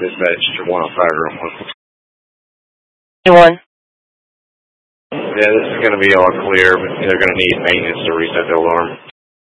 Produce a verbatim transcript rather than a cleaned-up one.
dispatch to one oh five room one. One. Yeah, this is going to be all clear, but they're going to need maintenance to reset the alarm.